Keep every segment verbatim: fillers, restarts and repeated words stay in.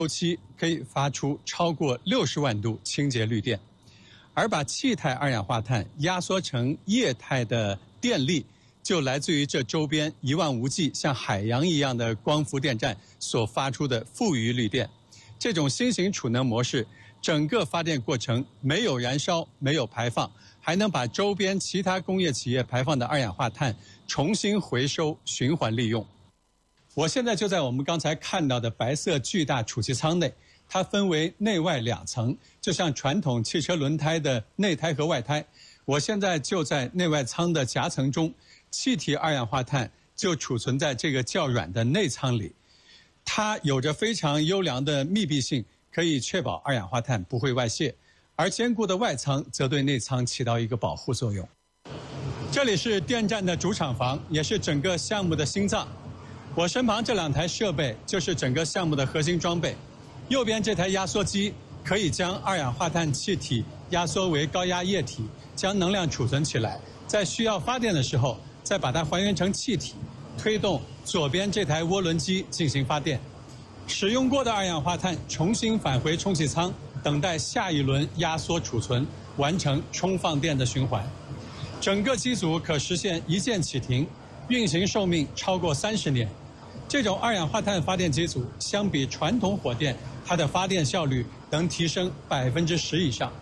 周期可以发出超过六十万度清洁绿电，而把气态二氧化碳压缩成液态的电力，就来自于这周边一望无际、像海洋一样的光伏电站所发出的富余绿电。这种新型储能模式，整个发电过程没有燃烧、没有排放，还能把周边其他工业企业排放的二氧化碳重新回收、循环利用。我现在就在我们刚才看到的白色巨大储气舱内，它分为内外两层，就像传统汽车轮胎的内胎和外胎。我现在就在内外舱的夹层中，气体二氧化碳就储存在这个较软的内舱里，它有着非常优良的密闭性，可以确保二氧化碳不会外泄，而坚固的外舱则对内舱起到一个保护作用。这里是电站的主厂房，也是整个项目的心脏。我身旁这两台设备就是整个项目的核心装备。右边这台压缩机可以将二氧化碳气体压缩为高压液体，将能量储存起来，在需要发电的时候再把它还原成气体，推动左边这台涡轮机进行发电。使用过的二氧化碳重新返回充气舱，等待下一轮压缩储存，完成充放电的循环。整个机组可实现一键启停，运行寿命超过三十年。这种二氧化碳发电机组相比传统火电，它的发电效率能提升百分之十以上。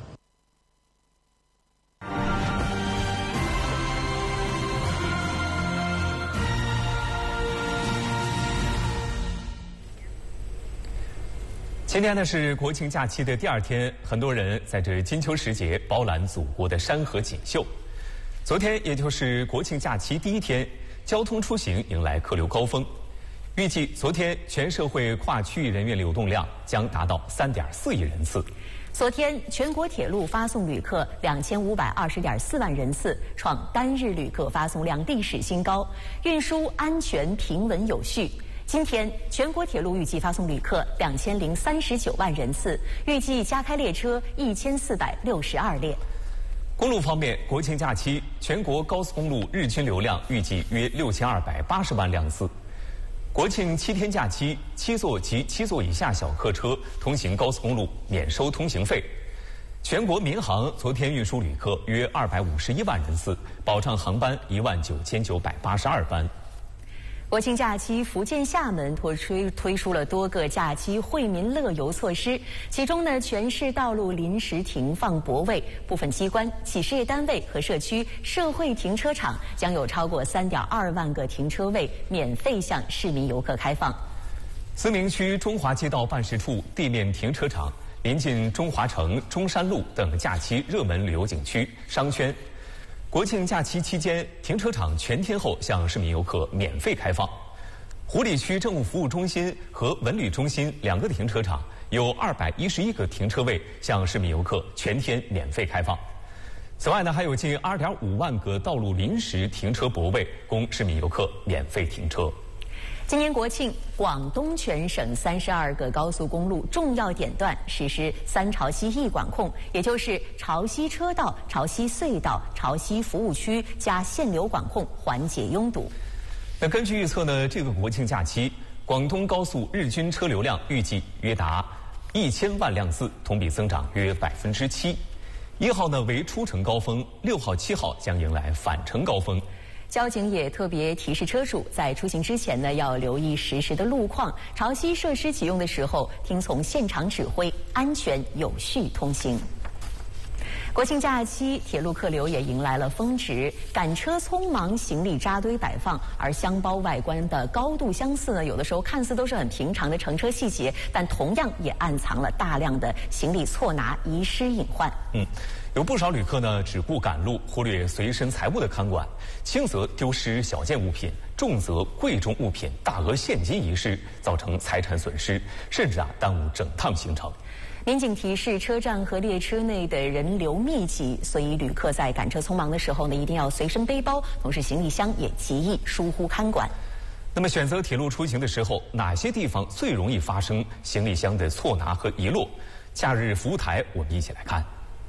今天呢是国庆假期的第二天，很多人在这金秋时节饱览祖国的山河锦绣。昨天也就是国庆假期第一天，交通出行迎来客流高峰。预计昨天全社会跨区域人员流动量将达到三点四亿人次。 昨天全国铁路发送旅客两千五百二十点四万人次，创单日旅客发送量历史新高，运输安全平稳有序。今天全国铁路预计发送旅客两千零三十九万人次，预计加开列车一千四百六十二列。 公路方面，国庆假期全国高速公路日均流量预计约六千二百八十万辆次。国庆七天假期，七座及七座以下小客车通行高速公路免收通行费。全国民航昨天运输旅客约二百五十一万人次，保障航班一万九千九百八十二班。 国庆假期，福建厦门推出推出了多个假期惠民乐游措施，其中呢，全市道路临时停放泊位，部分机关、企事业单位和社区社会停车场将有超过三点二万个停车位免费向市民游客开放。 思明区中华街道办事处地面停车场临近中华城、中山路等假期热门旅游景区、商圈。国庆假期期间，停车场全天候向市民游客免费开放。湖里区政务服务中心和文旅中心两个停车场有二百一十一个停车位向市民游客全天免费开放。此外呢，还有近二点五万个道路临时停车泊位供市民游客免费停车。 今年国庆，广东全省三十二个高速公路重要点段实施三潮汐易管控，也就是潮汐车道、潮汐隧道、潮汐服务区加限流管控，缓解拥堵。 那根据预测呢，这个国庆假期，广东高速日均车流量预计约达一千万辆次，同比增长约百分之七。一号呢为出城高峰，六号、七号将迎来返程高峰。 交警也特别提示车主，在出行之前呢，要留意实时的路况，潮汐设施启用的时候，听从现场指挥，安全有序通行。国庆假期，铁路客流也迎来了峰值，赶车匆忙，行李扎堆摆放，而箱包外观的高度相似呢，有的时候看似都是很平常的乘车细节，但同样也暗藏了大量的行李错拿、遗失隐患。 嗯。有不少旅客呢只顾赶路，忽略随身财物的看管，轻则丢失小件物品，重则贵重物品、大额现金遗失，造成财产损失，甚至啊耽误整趟行程。 民警提示，车站和列车内的人流密集，所以旅客在赶车匆忙的时候呢，一定要随身背包，同时行李箱也极易疏忽看管。 那么选择铁路出行的时候，哪些地方最容易发生行李箱的错拿和遗落？假日服务台，我们一起来看。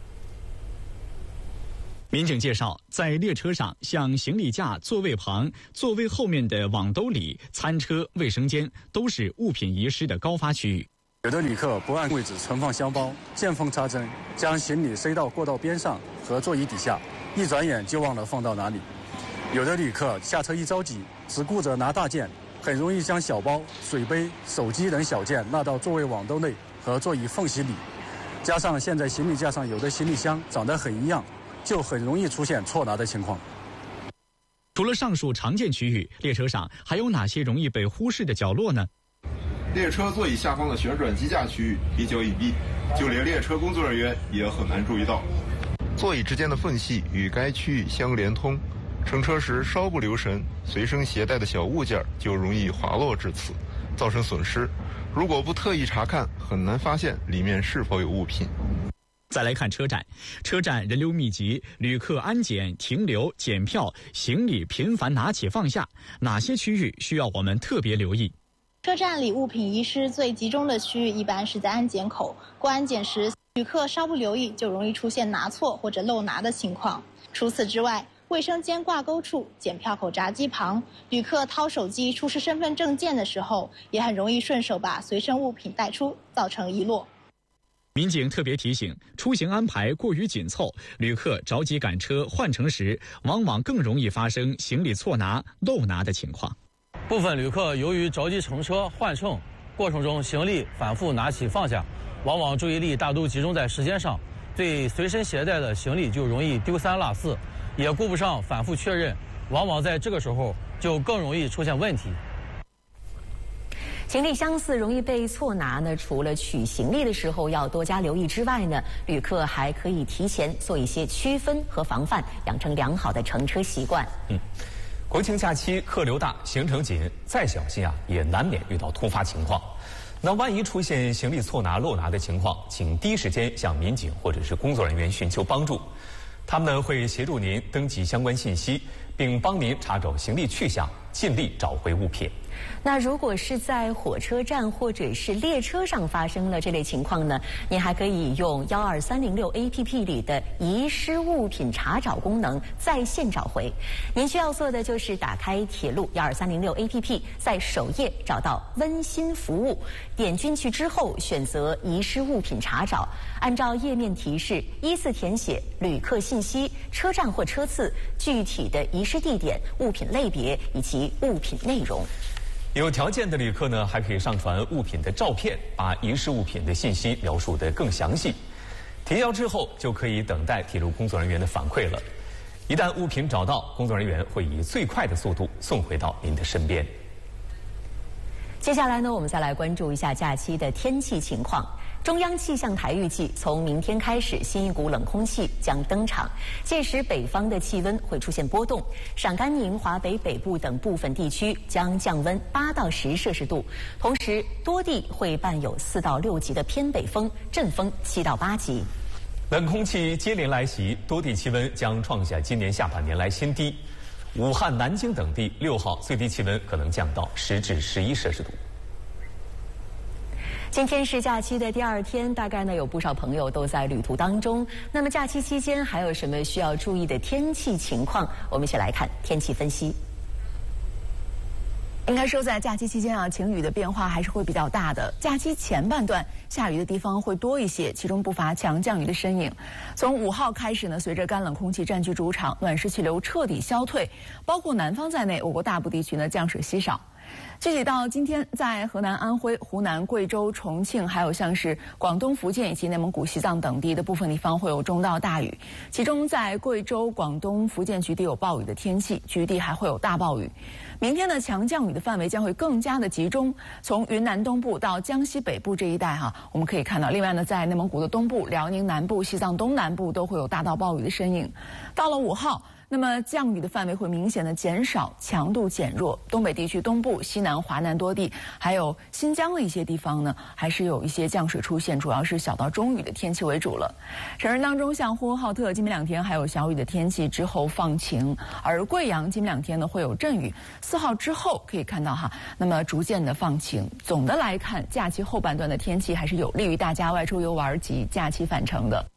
民警介绍，在列车上，像行李架、座位旁、座位后面的网兜里、餐车、卫生间，都是物品遗失的高发区域。 有的旅客不按位置存放箱包，见缝插针，将行李塞到过道边上和座椅底下，一转眼就忘了放到哪里。有的旅客下车一着急，只顾着拿大件，很容易将小包、水杯、手机等小件纳到座位网兜内和座椅缝隙里。加上现在行李架上有的行李箱长得很一样，就很容易出现错拿的情况。 除了上述常见区域，列车上还有哪些容易被忽视的角落呢？ 列车座椅下方的旋转机架区域比较隐蔽，就连列车工作人员也很难注意到。座椅之间的缝隙与该区域相连通，乘车时稍不留神，随身携带的小物件就容易滑落至此，造成损失。如果不特意查看，很难发现里面是否有物品。 再来看车站，车站人流密集，旅客安检、停留、检票，行李频繁拿起放下，哪些区域需要我们特别留意？ 车站里物品遗失最集中的区域一般是在安检口，过安检时旅客稍不留意就容易出现拿错或者漏拿的情况。除此之外，卫生间挂钩处、检票口闸机旁，旅客掏手机出示身份证件的时候，也很容易顺手把随身物品带出，造成遗落。 民警特别提醒，出行安排过于紧凑，旅客着急赶车换乘时，往往更容易发生行李错拿、漏拿的情况。 部分旅客由于着急乘车换乘过程中行李反复拿起放下，往往注意力大都集中在时间上，对随身携带的行李就容易丢三落四，也顾不上反复确认，往往在这个时候就更容易出现问题。 行李相似容易被错拿呢，除了取行李的时候要多加留意之外呢，旅客还可以提前做一些区分和防范，养成良好的乘车习惯。 嗯。国庆假期客流大，行程紧，再小心啊，也难免遇到突发情况。那万一出现行李错拿、漏拿的情况，请第一时间向民警或者是工作人员寻求帮助，他们呢会协助您登记相关信息，并帮您查找行李去向，尽力找回物品。 那如果是在火车站或者是列车上发生了这类情况呢，您还可以用幺二三零六 A P P 里的遗失物品查找功能在线找回。您需要做的就是打开铁路幺二三零六 A P P， 在首页找到温馨服务，点进去之后选择遗失物品查找，按照页面提示依次填写旅客信息、车站或车次、具体的遗失地点、物品类别以及物品内容。 有条件的旅客呢，还可以上传物品的照片，把遗失物品的信息描述得更详细。提交之后，就可以等待铁路工作人员的反馈了。一旦物品找到，工作人员会以最快的速度送回到您的身边。 接下来呢，我们再来关注一下假期的天气情况。中央气象台预计，从明天开始，新一股冷空气将登场，届时北方的气温会出现波动，陕甘宁、华北北部等部分地区将降温八到十摄氏度，同时多地会伴有四到六级的偏北风，阵风七到八级。 冷空气接连来袭，多地气温将创下今年下半年来新低。武汉、南京等地六号最低气温可能降到十至十一摄氏度。 今天是假期的第二天，大概呢有不少朋友都在旅途当中。那么假期期间还有什么需要注意的天气情况？我们一起来看天气分析。 应该说，在假期期间啊，晴雨的变化还是会比较大的。假期前半段下雨的地方会多一些，其中不乏强降雨的身影。从五号开始呢，随着干冷空气占据主场，暖湿气流彻底消退，包括南方在内，我国大部地区呢降水稀少。具体到今天，在河南、安徽、湖南、贵州、重庆，还有像是广东、福建以及内蒙古、西藏等地的部分地方会有中到大雨，其中在贵州、广东、福建局地有暴雨的天气，局地还会有大暴雨。明天的强降雨的范围将会更加的集中，从云南东部到江西北部这一带哈、啊，我们可以看到，另外呢，在内蒙古的东部、辽宁南部、西藏东南部都会有大到暴雨的身影。到了五号，那么降雨的范围会明显的减少，强度减弱。东北地区东部、西南、华南多地，还有新疆的一些地方呢，还是有一些降水出现，主要是小到中雨的天气为主了。省份当中，像呼和浩特今明两天还有小雨的天气，之后放晴；而贵阳今明两天呢会有阵雨。四号之后可以看到哈，那么逐渐的放晴。总的来看，假期后半段的天气还是有利于大家外出游玩及假期返程的。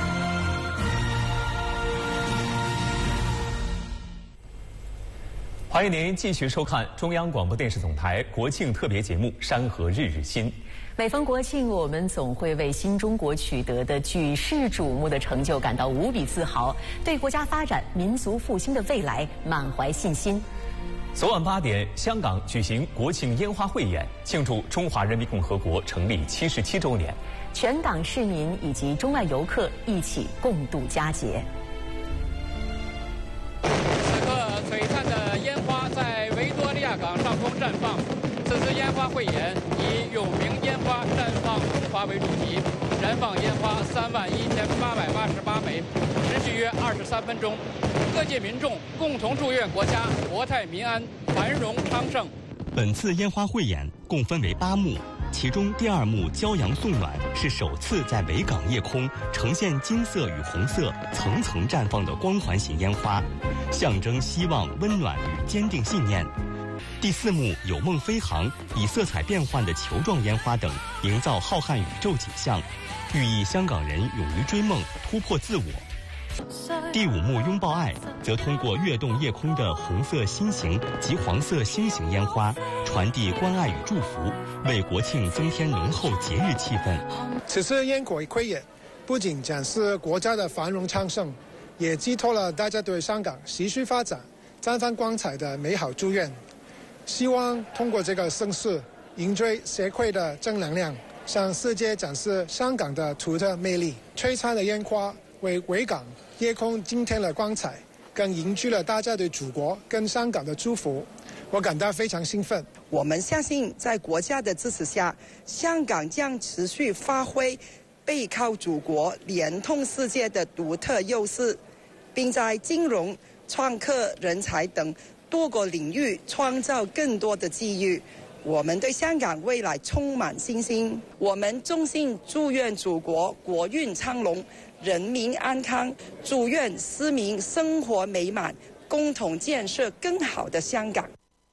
欢欢迎您继续收看中央广播电视总台国庆特别节目《山河日日新》。 每逢国庆，我们总会为新中国取得的举世瞩目的成就感到无比自豪，对国家发展、民族复兴的未来满怀信心。 昨晚八点，香港举行国庆烟花汇演，庆祝中华人民共和国成立七十七周年。 全港市民以及中外游客一起共度佳节。 此刻，璀璨的烟花在维多利亚港上空绽放。此次烟花汇演以“永明烟花绽放中华”为主题，燃放烟花三万一千八百八十八枚，持续约二十三分钟。各界民众共同祝愿国家国泰民安、繁荣昌盛。 本次烟花汇演共分为八幕，其中第二幕骄阳送暖是首次在维港夜空呈现金色与红色层层绽放的光环型烟花，象征希望、温暖与坚定信念。第四幕有梦飞航，以色彩变幻的球状烟花等营造浩瀚宇宙景象，寓意香港人勇于追梦、突破自我。第五幕拥抱爱则通过跃动夜空的红色心形及黄色星形烟花，传递关爱与祝福，为国庆增添浓厚节日气氛。 此次烟火汇演不仅展示国家的繁荣昌盛，也寄托了大家对香港持续发展、绽放光彩的美好祝愿。希望通过这个盛事，凝聚社会的正能量，向世界展示香港的独特魅力。璀璨的烟花为维港夜空增添了光彩，更凝聚了大家对祖国跟香港的祝福。我感到非常兴奋。 我们相信，在国家的支持下，香港将持续发挥背靠祖国、联通世界的独特优势，并在金融、创客、人才等多个领域创造更多的机遇。我们对香港未来充满信心。我们衷心祝愿祖国国运昌隆，人民安康，祝愿市民生活美满，共同建设更好的香港。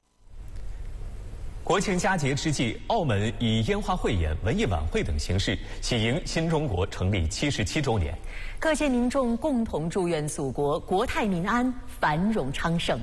国庆佳节之际，澳门以烟花汇演、文艺晚会等形式喜迎新中国成立七十七周年。 各界民众共同祝愿祖国国泰民安、繁荣昌盛。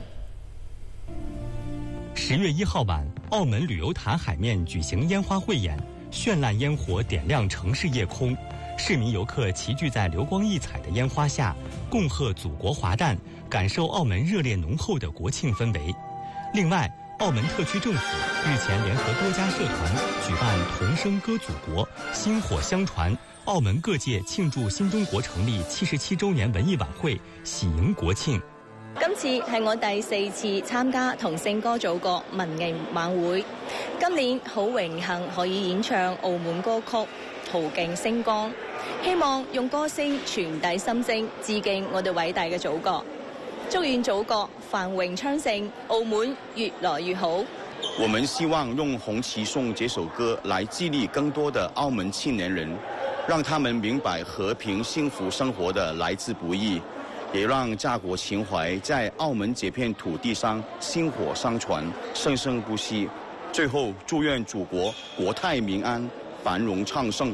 十月一号晚，澳门旅游塔海面举行烟花汇演，绚烂烟火点亮城市夜空，市民游客齐聚在流光溢彩的烟花下，恭贺祖国华诞，感受澳门热烈浓厚的国庆氛围。另外，澳门特区政府日前联合多家社团举办同声歌祖国、薪火相传，澳门各界庆祝新中國成立七十七周年文藝晚會，喜迎國慶。 今次係我第四次參加同聲歌祖國文藝晚會，今年好榮幸可以演唱澳門歌曲《途徑星光》，希望用歌聲傳遞心聲，致敬我哋偉大嘅祖國。祝願祖國繁榮昌盛，澳門越來越好。 我們希望用《紅旗頌》這首歌來激勵更多的澳門青年人，讓他們明白和平幸福生活的來之不易，也讓家國情懷在澳門這片土地上薪火相傳，生生不息。最後，祝願祖國國泰民安，繁榮昌盛。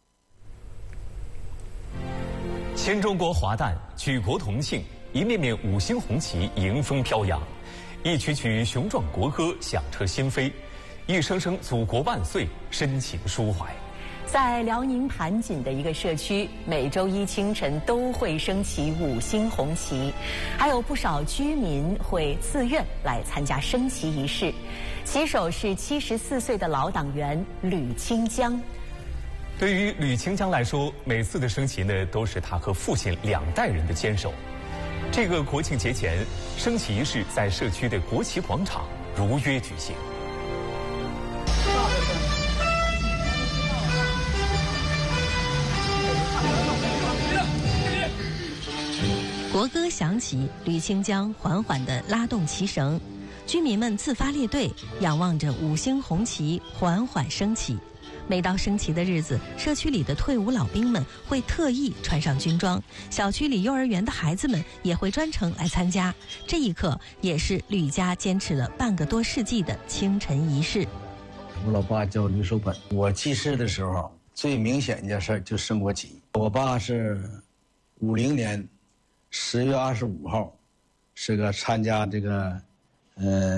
新中國華誕，舉國同慶，一面面五星紅旗迎風飄揚，一曲曲雄壯國歌響徹心扉，一聲聲祖國萬歲深情抒懷。 在辽寧盤錦的一個社區，每周一清晨都會升起五星紅旗，還有不少居民會自願來參加升旗儀式。旗手是七十四歲的老黨員呂清江。 對於呂清江來說，每次的升旗呢，都是他和父親兩代人的堅守。這個國慶節前，升旗儀式在社區的國旗廣場如約舉行。 國歌響起，呂清江緩緩地拉動旗繩，居民們自發列隊，仰望着五星紅旗緩緩升起。每到升旗的日子，社區裡的退伍老兵們會特意穿上軍裝，小區裡幼兒園的孩子們也會專程來參加。這一刻也是呂家堅持了半個多世紀的清晨儀式。 我老爸叫呂守本，我記事的時候最明顯一件事就升國旗。我爸是五零年十月二十五號是個參加這個呃。